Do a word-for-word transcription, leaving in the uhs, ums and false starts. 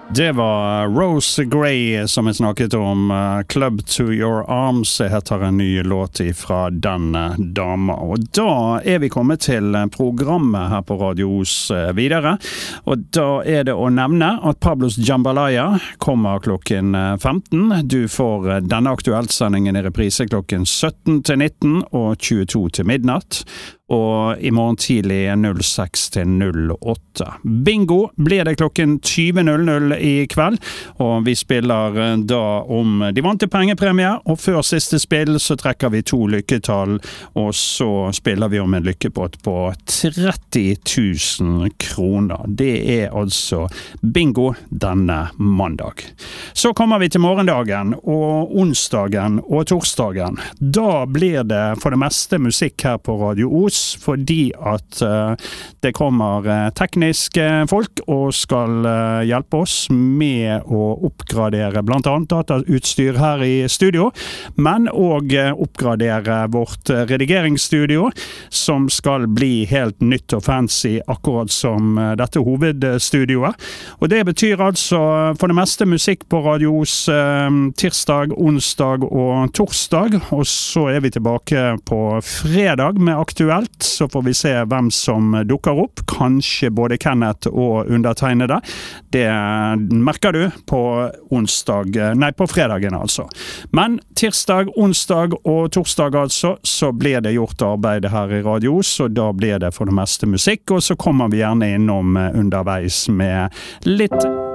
Det var Rose Gray som vi snakket om. Club to Your Arms heter en ny låt fra den dama. Og da er vi kommet til programmet her på Radios videre. Og da er det å nevne at Pablos Jambalaya kommer klokken femten. Du får denne aktuellsendingen i reprise klokken sytten til nitten og tjueto til midnatt. Og i morgen tidlig null seks til null åtte. Bingo blir det klokken tjue null null i kveld, og vi spiller da om de vante pengepremier, og før siste spill så trekker vi to lykketall, og så spiller vi om en lykkepott på tretti tusen kroner. Det er altså bingo denne mandag. Så kommer vi til morgendagen, og onsdagen og torsdagen. Da blir det for det meste musikk her på Radio Os, fordi at uh, det kommer uh, tekniske folk og skal uh, hjelpe oss med å oppgradere blant annet datautstyr her i studio, men også uh, oppgradere vårt uh, redigeringsstudio, som skal bli helt nytt og fancy, akkurat som uh, dette hovedstudioet. Og det betyr altså uh, for det meste musikk på radios uh, tirsdag, onsdag og torsdag, og så er vi tilbake på fredag med aktuelt. Så får vi se hvem som dukker opp. Kanskje både Kenneth og undertegnede. Det merker du på onsdag, nei på fredagen altså. Men tirsdag, onsdag og torsdag altså, så blir det gjort arbeid her i Radio, så da blir det for det meste musikk, og så kommer vi gjerne innom underveis med litt